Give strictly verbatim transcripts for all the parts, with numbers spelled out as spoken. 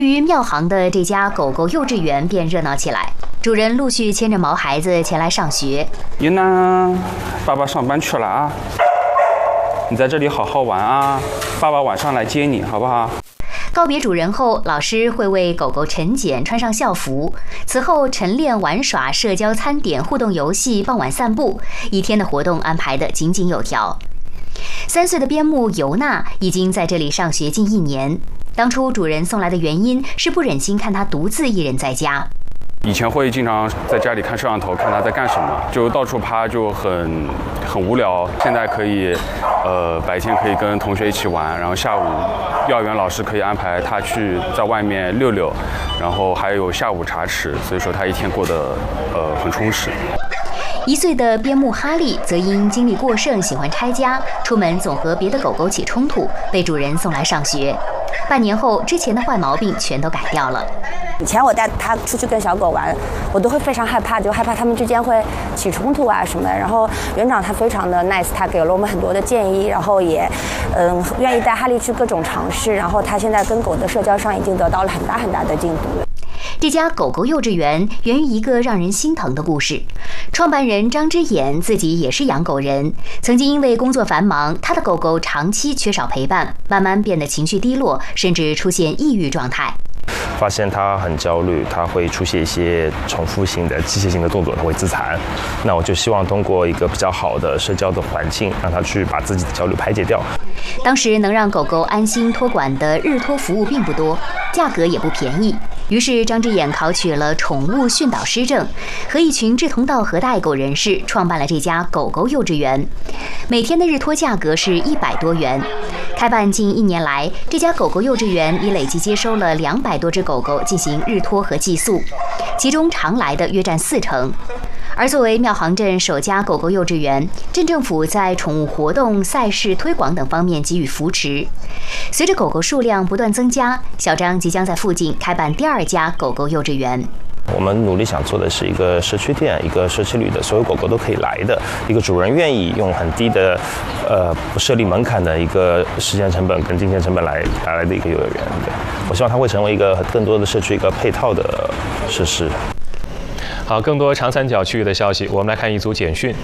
于庙行的这家狗狗幼稚园便热闹起来，主人陆续牵着毛孩子前来上学。 云南，爸爸上班去了啊，你在这里好好玩啊，爸爸晚上来接你，好不好？ 告别主人后，老师会为狗狗晨检，穿上校服，此后晨练、玩耍、社交、餐点、互动游戏，傍晚散步，一天的活动安排得井井有条。三岁的边牧尤娜已经在这里上学近一年。当初主人送来的原因是不忍心看它独自一人在家。 以前会经常在家里看摄像头，看他在干什么，就到处趴，就很很无聊。现在可以，呃，白天可以跟同学一起玩，然后下午幼儿园老师可以安排他去在外面溜溜，然后还有下午茶吃，所以说他一天过得呃很充实。 一岁的边牧哈利则因精力过剩，喜欢拆家，出门总和别的狗狗起冲突，被主人送来上学。半年后，之前的坏毛病全都改掉了。 以前我带它出去跟小狗玩，我都会非常害怕，就害怕它们之间会起冲突啊什么的。然后园长他非常的 nice， 他给了我们很多的建议，然后也嗯愿意带哈利去各种尝试。然后他现在跟狗的社交上已经得到了很大很大的进步。 这家狗狗幼稚园源于一个让人心疼的故事。创办人张之眼自己也是养狗人，曾经因为工作繁忙，他的狗狗长期缺少陪伴，慢慢变得情绪低落，甚至出现抑郁状态。 发现他很焦虑，他会出现一些重复性的机械性的动作，他会自残。那我就希望通过一个比较好的社交的环境，让他去把自己的焦虑排解掉。 当时能让狗狗安心托管的日托服务并不多，价格也不便宜。于是张之眼考取了宠物训导师证，和一群志同道合的爱狗人士创办了这家狗狗幼稚园。每天的日托价格是一百多元。开办近一年来，这家狗狗幼稚园已累计接收了两百多只狗狗进行日托和寄宿，其中常来的约占四成。而作为庙行镇首家狗狗幼稚园，镇政府在宠物活动、赛事推广等方面给予扶持。随着狗狗数量不断增加，小张即将在附近开办第二家狗狗幼稚园。 我们努力想做的是一个社区店，一个社区里的所有狗狗都可以来的，一个主人愿意用很低的，呃，不设立门槛的一个时间成本跟金钱成本来带来的一个幼儿园。对，我希望它会成为一个更多的社区一个配套的设施。 好，更多长三角区域的消息，我们来看一组简讯。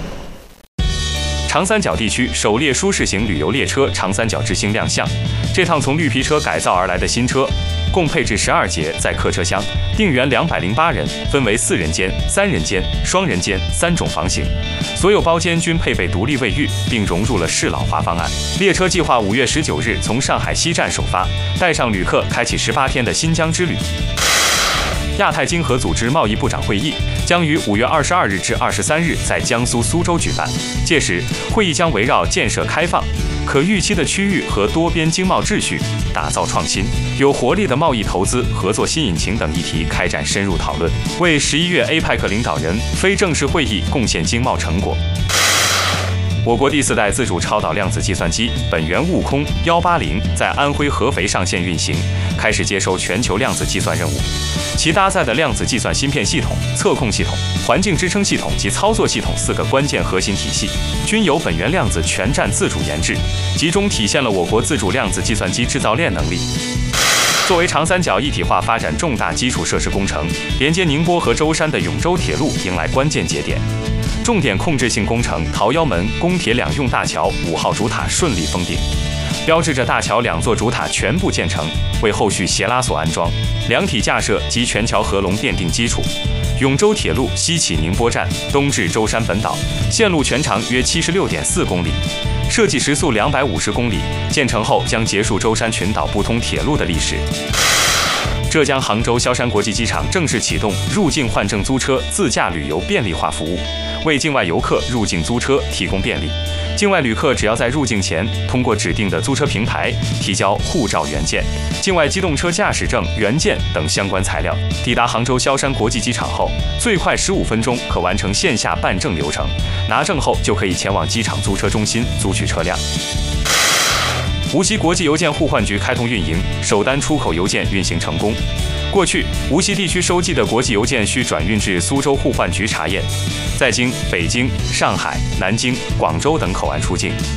长三角地区首列舒适型旅游列车长三角之星亮相，这趟从绿皮车改造而来的新车，共配置十二节载客车厢，定员两百零八人，分为四人间、三人间、双人间三种房型，所有包间均配备独立卫浴，并融入了适老化方案。列车计划五月十九日从上海西站首发，带上旅客开启十八天的新疆之旅。亚太经合组织贸易部长会议将于五月二十二日至二十三日在江苏苏州举办，届时会议将围绕建设开放、可预期的区域和多边经贸秩序、打造创新、有活力的贸易投资合作新引擎等议题开展深入讨论，为十一月 A P E C 领导人非正式会议贡献经贸成果。我国第四代自主超导量子计算机本源悟空一八零在安徽合肥上线运行，开始接收全球量子计算任务。其搭载的量子计算芯片系统、测控系统、环境支撑系统及操作系统四个关键核心体系，均由本源量子全站自主研制，集中体现了我国自主量子计算机制造链能力。作为长三角一体化发展重大基础设施工程，连接宁波和舟山的永州铁路迎来关键节点。重点控制性工程桃腰门公铁两用大桥五号主塔顺利封顶，标志着大桥两座主塔全部建成，为后续斜拉索安装、梁体架设及全桥合龙奠定基础。永州铁路西起宁波站，东至舟山本岛，线路全长约七十六点四公里，设计时速两百五十公里，建成后将结束舟山群岛不通铁路的历史。浙江杭州萧山国际机场正式启动入境换证租车自驾旅游便利化服务，为境外游客入境租车提供便利。境外旅客只要在入境前通过指定的租车平台提交护照原件、境外机动车驾驶证原件等相关材料，抵达杭州萧山国际机场后，最快十五分钟可完成线下办证流程，拿证后就可以前往机场租车中心租取车辆。无锡国际邮件互换局开通运营，首单出口邮件运行成功。过去，无锡地区收寄的国际邮件需转运至苏州互换局查验，再经北京、上海、南京、广州等口岸出境。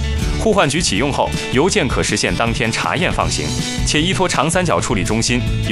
互换局启用后，邮件可实现当天查验放行，且依托长三角处理中心。